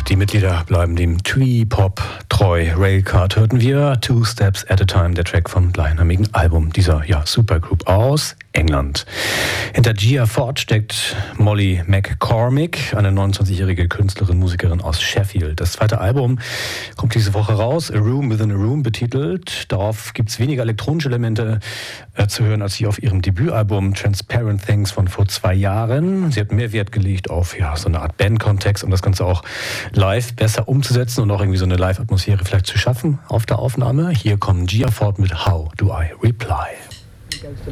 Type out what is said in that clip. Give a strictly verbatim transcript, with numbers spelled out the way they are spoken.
die Mitglieder bleiben dem Twee-Pop treu. Railcard hörten wir Two Steps at a Time, der Track vom gleichnamigen Album dieser ja, Supergroup aus England. Hinter Gia Ford steckt Molly McCormick, eine neunundzwanzigjährige Künstlerin, Musikerin aus Sheffield. Das zweite Album kommt diese Woche raus, A Room Within a Room betitelt. Darauf gibt es weniger elektronische Elemente äh, zu hören als hier auf ihrem Debütalbum Transparent Things von vor zwei Jahren. Sie hat mehr Wert gelegt auf ja, so eine Art Bandkontext, um das Ganze auch live besser umzusetzen und auch irgendwie so eine Live-Atmosphäre vielleicht zu schaffen auf der Aufnahme. Hier kommen Gia Ford mit How Do I Reply?